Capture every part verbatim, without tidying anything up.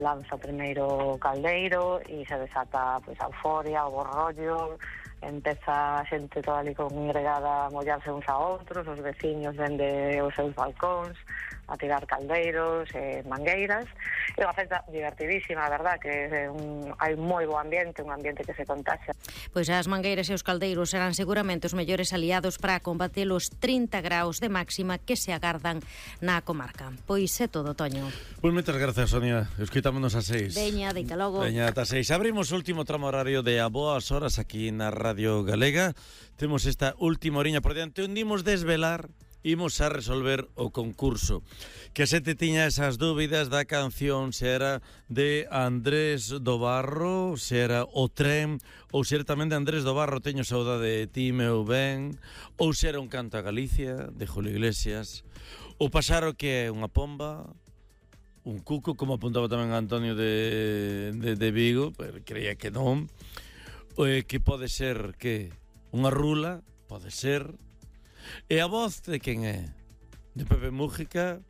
lanza o primeiro caldeiro e se desata pois, a euforia, o borrollo, empeza a xente toda ali congregada a mollarse uns a outros, os veciños dende os seus balcóns a tirar caldeiros e mangueiras. É unha festa divertidísima, a verdad, que é un, hai moi bo ambiente, un ambiente que se contaxa. Pois as mangueiras e os caldeiros serán seguramente os mellores aliados para combater os trinta graus de máxima que se agardan na comarca. Pois é todo, Toño. Pois moitas grazas, Sonia. Escoitámonos a seis. Veña, deita logo. Veña, ata seis. Abrimos o último tramo horario de a boas horas aquí na Radio Galega. Temos esta última oriña por diante onde imos desvelar, imos a resolver o concurso. Que se te tiña esas dúbidas da canción, se era de Andrés do Barro, se era O Tren, ou se era tamén de Andrés do Barro, Teño saudade de ti, meu ben, ou se era un canto a Galicia, de Julio Iglesias, o Paxaro, que é unha pomba, un cuco, como apuntaba tamén Antonio de, de, de Vigo, pero creía que non, e que pode ser, que unha rula, pode ser. E a voz de quen é? De Pepe Mújica,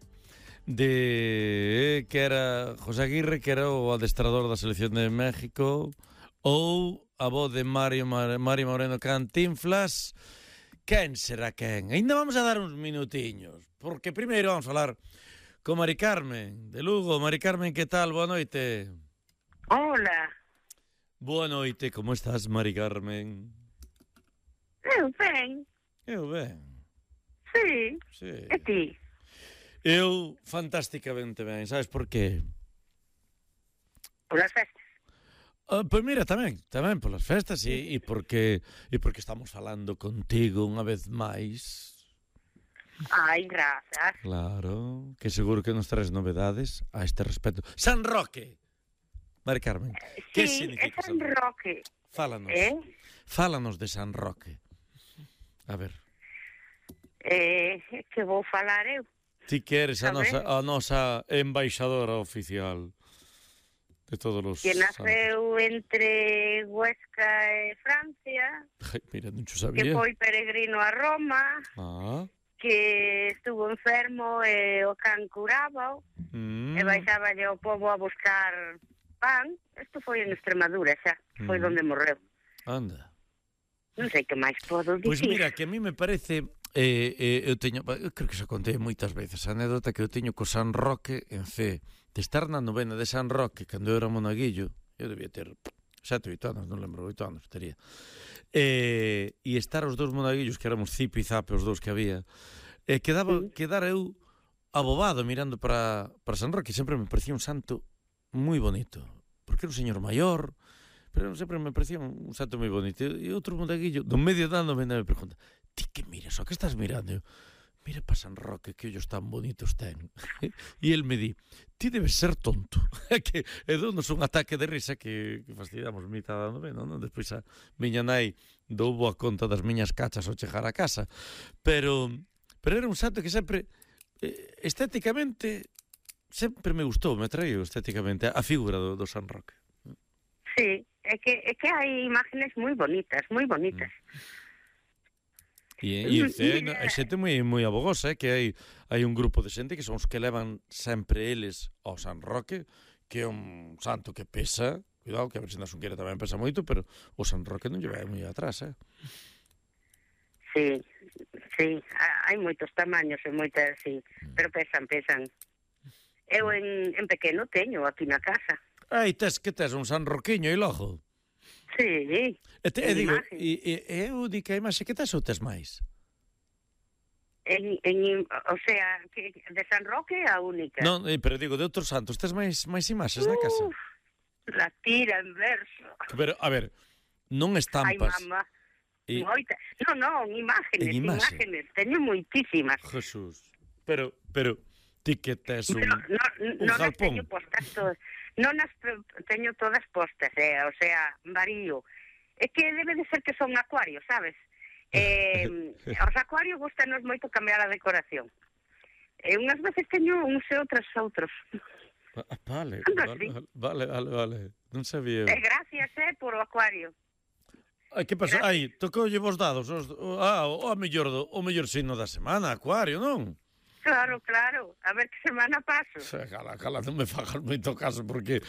de que era José Aguirre, que era o adestrador da selección de México, ou a voz de Mario, Mario Moreno Cantinflas. Quen será quen? Ainda vamos a dar uns minutiños, porque primeiro vamos a falar con Mari Carmen de Lugo. Mari Carmen, que tal? Boa noite. Hola. Boa noite, como estás, Mari Carmen? Eu ben. Eu ben. Sí. Sí. E ti? Eu fantásticamente ben, sabes por qué? Polas festas. Ah, pois mira, tamén, tamén polas festas e, e porque e porque estamos falando contigo unha vez máis. Ai, grazas. Claro, que seguro que nos traes novedades a este respecto. San Roque. Mari Carmen, que sí, significa é San Roque? Fálanos. Eh? Fálanos de San Roque. A ver. Eh, que vou falar eu? Ti que eres a, A nosa, ver. a nosa embaixadora oficial de todos os Que naceu entre Huesca e Francia, Ay, mira, non xo que sabía. foi peregrino a Roma, Ah. que estuvo enfermo e o can curábao, Mm. e baixaballe ao pobo a buscar pan. Isto foi en Extremadura xa, foi Mm. onde morreu. Anda. Non sei que máis podo dicir. Pois mira, que a mí me parece eh, eh, eu teño, eu creo que xa contei moitas veces a anécdota que eu teño co San Roque en C, de estar na novena de San Roque cando eu era monaguillo, eu debía ter sete, oito anos, non lembro, oito anos tería, e, e estar os dous monaguillos que éramos Cipe e Zape, os dous que había, e quedaba, Sí. quedar eu abobado mirando para, para San Roque. Sempre me parecía un santo moi bonito, porque era un señor maior, pero sempre me parecía un santo moi bonito. E outro monaguillo do medio da novena me pregunta: ti que miras, o que estás mirando? Eu, mira para San Roque, que ollos tan bonitos ten. E el me di: ti debes ser tonto. É que é donos un ataque de risa que, que fastidiamos mitad da novena, non? Despois a miña nai dou boa conta das miñas cachas ao chegar a casa. Pero, pero era un santo que sempre, eh, estéticamente, sempre me gustou, me atraía estéticamente a figura do, do San Roque. Sí, é que, é que hai imágenes moi bonitas, moi bonitas. E, e e, hai xente moi moi abogosa, eh, que hai hai un grupo de xente que son os que levan sempre eles ao San Roque, que é un santo que pesa, cuidado, que a ver se na Xunqueira tamén pesa moito, pero o San Roque non lle vai moi atrás, eh. Sí, sí, hai moitos tamaños e moitas, sí, pero pesan, pesan. Eu en, en pequeno teño aquí na casa. Ai, tes que tes un San Roquiño e logo. Sí, E, te, e digo, imaxe. e, e, e eu di que a imaxe que tes ou tes máis? En, en, o sea, que de San Roque é a única. Non, eh, pero digo, de outros santos, tes máis máis imaxes na casa? Uf, la tira en verso. Pero, a ver, non Ai, estampas. mamá. E, Moitas. Non, non, imágenes, En imaxe. imágenes. Teño moitísimas. Jesús. Pero, pero, ti que tes un, No, no, un non as jalpón. teño postas todas. Non as pre- teño todas postas, eh, o sea, varío. É que debe de ser que son acuarios, sabes? Eh, os acuarios gustanos moito cambiar a decoración. E unhas veces teño uns e outras outros. Ah, Vale, Anda vale, así. vale, vale, vale. Non sabía. E gracias, eh, por o acuario. Ai, que pasa? Ai, tocoulle vos dados. Os, o, ah, o, o mellor do, o mellor signo da semana, Acuario, non? Claro, claro. A ver que semana paso. Cala, cala, non me fagas moito caso, porque